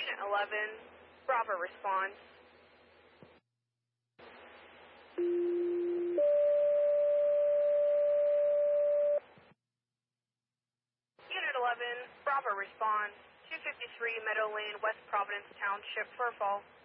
11, Bravo responds. Unit 11, Bravo responds. 253 Meadow Lane, West Providence Township, Furfall.